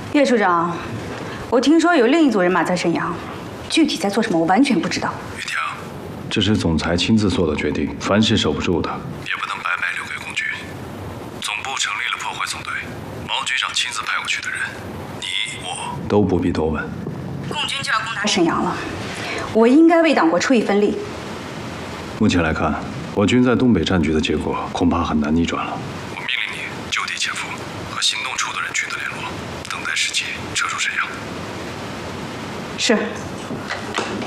叶处长，我听说有另一组人马在沈阳，具体在做什么我完全不知道。 玉婷， 这是总裁亲自做的决定，凡是守不住的， 也不能白白留给共军。总部成立了破坏纵队，毛局长亲自派过去的人，你我都不必多问。 共军就要攻打沈阳了，我应该为党国出一份力。 目前来看，我军在东北战局的结果恐怕很难逆转了。 我命令你就地潜伏，和行动处的人取得联络，等待时机撤出沈阳。 是。